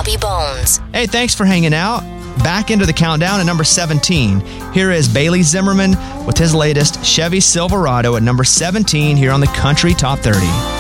Bobby Bones. Hey, thanks for hanging out. Back into the countdown at number 17. Here is Bailey Zimmerman with his latest Chevy Silverado at number 17 here on the Country Top 30.